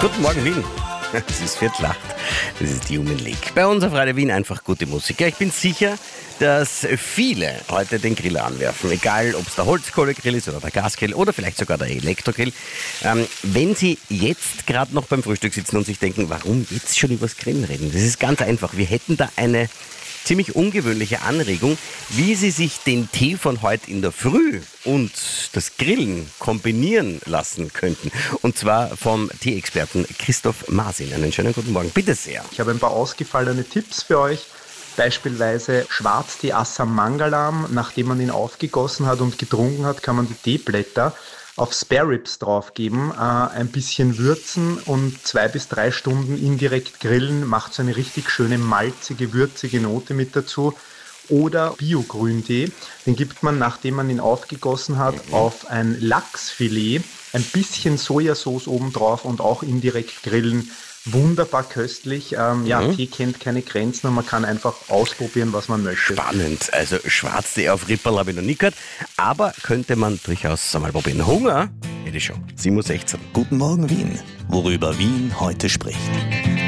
Guten Morgen, Wien. Es ist 7:45. Das ist die Human League. Bei uns auf Radio Wien einfach gute Musik. Ja, ich bin sicher, dass viele heute den Grill anwerfen. Egal, ob es der Holzkohlegrill ist oder der Gasgrill oder vielleicht sogar der Elektrogrill. Wenn Sie jetzt gerade noch beim Frühstück sitzen und sich denken, warum jetzt schon übers Grillen reden? Das ist ganz einfach. Wir hätten da eine ziemlich ungewöhnliche Anregung, wie Sie sich den Tee von heute in der Früh und das Grillen kombinieren lassen könnten. Und zwar vom Tee-Experten Christoph Masin. Einen schönen guten Morgen. Bitte sehr. Ich habe ein paar ausgefallene Tipps für euch. Beispielsweise Schwarztee Assam Mangalam. Nachdem man ihn aufgegossen hat und getrunken hat, kann man die Teeblätter auf Spare Ribs draufgeben, ein bisschen würzen und 2 bis 3 Stunden indirekt grillen, macht so eine richtig schöne malzige, würzige Note mit dazu. Oder Bio-Grüntee, den gibt man, nachdem man ihn aufgegossen hat, auf ein Lachsfilet, ein bisschen Sojasauce obendrauf und auch indirekt grillen. Wunderbar köstlich. Tee kennt keine Grenzen und man kann einfach ausprobieren, was man möchte. Spannend. Also Schwarztee auf Ripperl habe ich noch nie gehört, aber könnte man durchaus einmal probieren. Hunger hätte ich schon. 7:16 Uhr. Guten Morgen Wien, worüber Wien heute spricht.